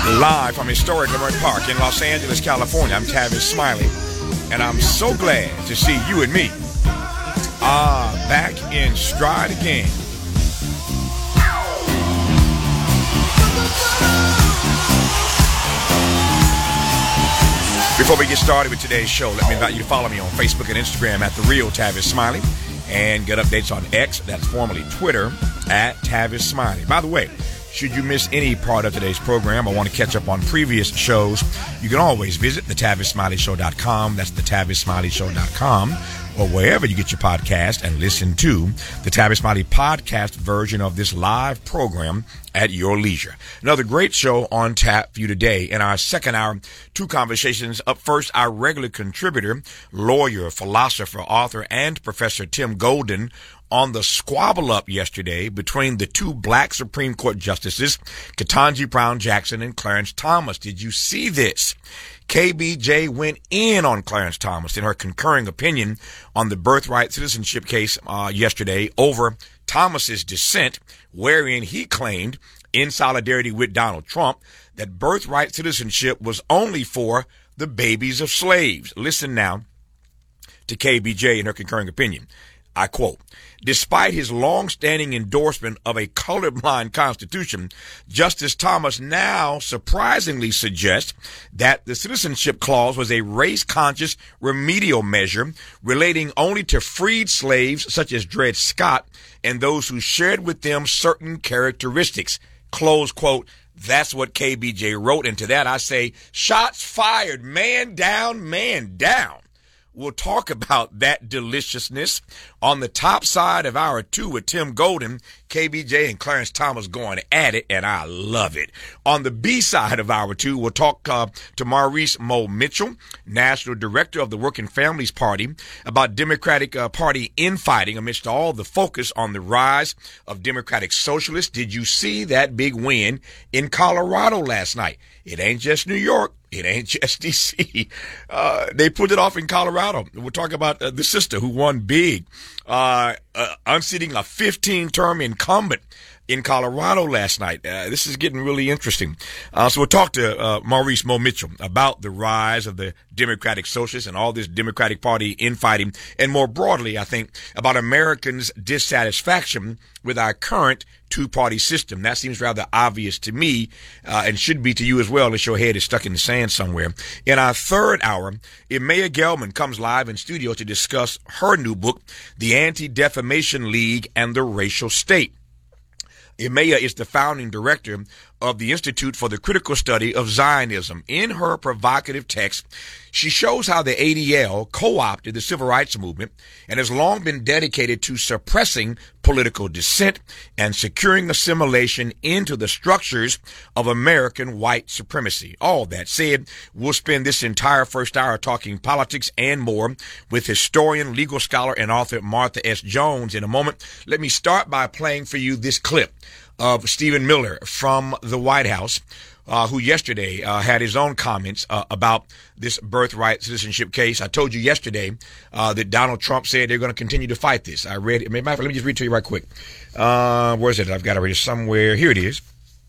Live from historic Leimert Park in Los Angeles, California, I'm Tavis Smiley, and I'm so glad to see you and me back in stride again. Before we get started with today's show, let me invite you to follow me on Facebook and Instagram at The Real Tavis Smiley and get updates on X, that's formerly Twitter, at Tavis Smiley. By the way, should you miss any part of today's program or want to catch up on previous shows, you can always visit thetavissmileyshow.com. That's thetavissmileyshow.com, or wherever you get your podcast, and listen to the Tavis Smiley podcast version of this live program at your leisure. Another great show on tap for you today. In our second hour, two conversations. Up first, our regular contributor, lawyer, philosopher, author, and Professor Tim Golden on the squabble up yesterday between the two black Supreme Court justices, Ketanji Brown Jackson and Clarence Thomas. Did you see this? KBJ went in on Clarence Thomas in her concurring opinion on the birthright citizenship case yesterday over Thomas's dissent, wherein he claimed, in solidarity with Donald Trump, that birthright citizenship was only for the babies of slaves. Listen now to KBJ in her concurring opinion. I quote, "Despite his long-standing endorsement of a colorblind constitution, Justice Thomas now surprisingly suggests that the citizenship clause was a race-conscious remedial measure relating only to freed slaves such as Dred Scott and those who shared with them certain characteristics." Close quote. That's what KBJ wrote. And to that I say, shots fired, man down, man down. We'll talk about that deliciousness on the top side of hour two with Tim Golden, KBJ, and Clarence Thomas going at it, and I love it. On the B side of hour two, we'll talk to Maurice Mo Mitchell, National Director of the Working Families Party, about Democratic Party infighting amidst all the focus on the rise of Democratic Socialists. Did you see that big win in Colorado last night? It ain't just New York. It ain't just D.C. They put it off in Colorado. We'll talk about the sister who won big, unseating a 15-term incumbent in Colorado last night. This is getting really interesting. So we'll talk to Maurice Mo Mitchell about the rise of the Democratic Socialists and all this Democratic Party infighting, and more broadly, I think, about Americans' dissatisfaction with our current two-party system. That seems rather obvious to me, and should be to you as well, unless your head is stuck in the sand somewhere. In our third hour, Emea Gelman comes live in studio to discuss her new book, The Anti-Defamation League and the Racial State. Emea is the founding director of the Institute for the Critical Study of Zionism. In her provocative text, she shows how the ADL co-opted the civil rights movement and has long been dedicated to suppressing political dissent and securing assimilation into the structures of American white supremacy. All that said, we'll spend this entire first hour talking politics and more with historian, legal scholar, and author Martha S. Jones. In a moment, let me start by playing for you this clip of Stephen Miller from the White House, who yesterday had his own comments about this birthright citizenship case. I told you yesterday that Donald Trump said they're going to continue to fight this. I read it. Let me just read to you right quick. Where is it? I've got it right somewhere. Here it is.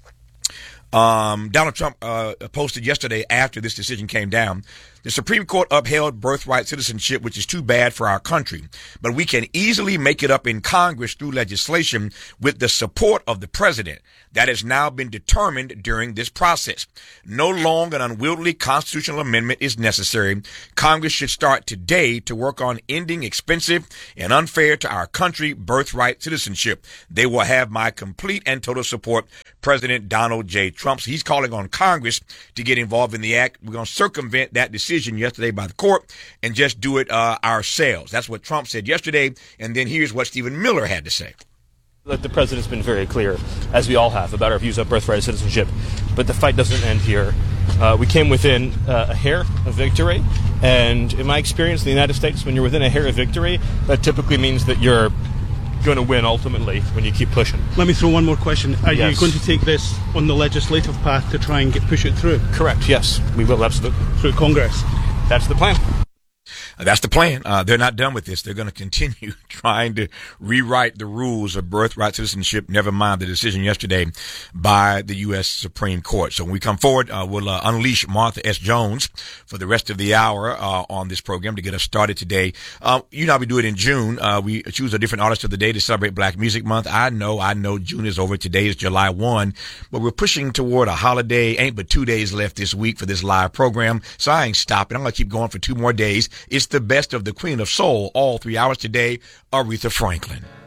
Donald Trump posted yesterday after this decision came down, the Supreme Court upheld birthright citizenship, which is too bad for our country, but we can easily make it up in Congress through legislation with the support of the president. That has now been determined during this process. No long and unwieldy constitutional amendment is necessary. Congress should start today to work on ending expensive and unfair to our country birthright citizenship. They will have my complete and total support, President Donald J. Trump. So he's calling on Congress to get involved in the act. We're going to circumvent that decision yesterday by the court and just do it ourselves. That's what Trump said yesterday. And then here's what Stephen Miller had to say. Look, the president's been very clear, as we all have, about our views on birthright citizenship. But the fight doesn't end here. We came within a hair of victory. And in my experience in the United States, when you're within a hair of victory, that typically means that you're going to win ultimately when you keep pushing. Let me throw one more question. Are Yes. you going to take this on the legislative path to try and push it through? Correct, yes. We will, absolutely. Through Congress? That's the plan. That's the plan. They're not done with this. They're going to continue trying to rewrite the rules of birthright citizenship, never mind the decision yesterday by the U.S. Supreme Court. So when we come forward, we'll unleash Martha S. Jones for the rest of the hour on this program to get us started today. You know, we do it in June. We choose a different artist of the day to celebrate Black Music Month. I know June is over. Today is July 1, but we're pushing toward a holiday. Ain't but 2 days left this week for this live program, so I ain't stopping. I'm going to keep going for 2 more days. It's the best of the Queen of Soul, all 3 hours today, Aretha Franklin.